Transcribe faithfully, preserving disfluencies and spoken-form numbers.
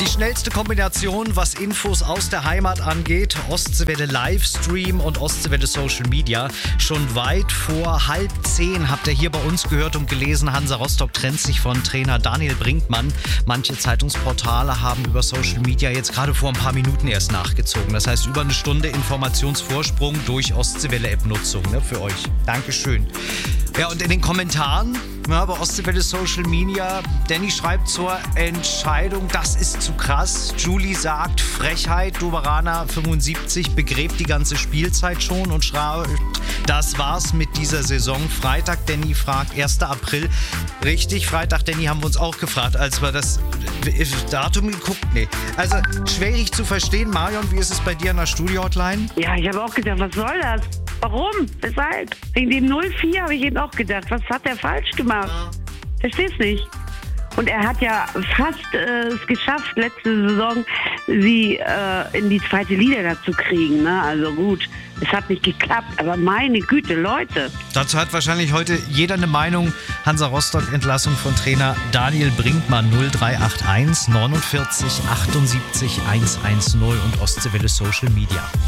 Die schnellste Kombination, was Infos aus der Heimat angeht. Ostseewelle Livestream und Ostseewelle Social Media. Schon weit vor halb zehn habt ihr hier bei uns gehört und gelesen, Hansa Rostock trennt sich von Trainer Daniel Brinkmann. Manche Zeitungsportale haben über Social Media jetzt gerade vor ein paar Minuten erst nachgezogen. Das heißt, über eine Stunde Informationsvorsprung durch Ostseewelle-App-Nutzung, ne, für euch. Dankeschön. Ja, und in den Kommentaren, ja, bei Ostseewelle Social Media, Danny schreibt zur Entscheidung, das ist zu krass. Julie sagt, Frechheit, Doberana fünfundsiebzig begräbt die ganze Spielzeit schon und schreibt, das war's mit dieser Saison. Freitag, Danny fragt, erster April. Richtig, Freitag, Danny, haben wir uns auch gefragt, als wir das Datum geguckt. Nee. Also, schwierig zu verstehen. Marion, wie ist es bei dir in der Studio-Hotline? Ja, ich habe auch gedacht, was soll das? Warum? Weshalb? Wegen dem null vier habe ich eben auch gedacht, was hat er falsch gemacht? Versteh's nicht. Und er hat ja fast äh, es geschafft, letzte Saison sie äh, in die zweite Liga dazu kriegen. Ne? Also gut, es hat nicht geklappt, aber meine Güte, Leute. Dazu hat wahrscheinlich heute jeder eine Meinung. Hansa Rostock, Entlassung von Trainer Daniel Brinkmann, null drei acht eins neunundvierzig achtundsiebzig hundertzehn und Ostseewelle Social Media.